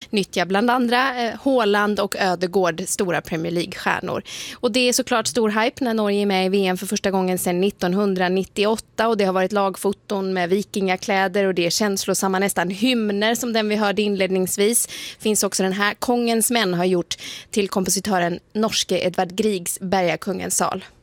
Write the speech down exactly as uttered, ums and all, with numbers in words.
nyttja bland andra eh, Haaland och Ödegård, stora Premier League-stjärnor. Och det är såklart stor hype när Norge är med i V M för första gången sedan nittonhundranittioåtta, och det har varit lagfoton med vikingakläder och det är känslosamma nästan hymner som den vi hörde inledningsvis. Finns också den här Kongens män har gjort till kompositören norske Edvard Griegs Bergakungens sal.